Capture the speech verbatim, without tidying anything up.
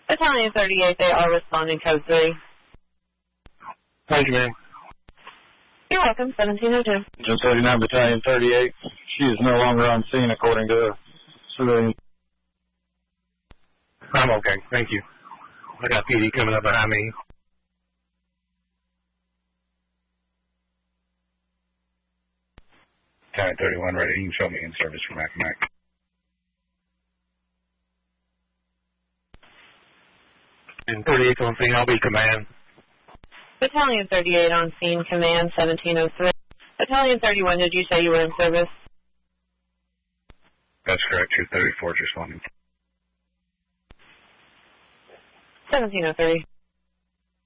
Battalion thirty-eight, they are responding code three. Thank you, ma'am. You're welcome, seventeen oh two. Just thirty-nine, Battalion thirty-eight. She is no longer on scene according to civilian. I'm okay, thank you. I got P D coming up behind me. Battalion thirty-one ready. You can show me in service for Mac Mac. And thirty-eight on scene, I'll be command. Battalion thirty-eight on scene, command seventeen oh three. Battalion thirty-one, did you say you were in service? That's correct. You're thirty-four, just responding. seventeen oh three.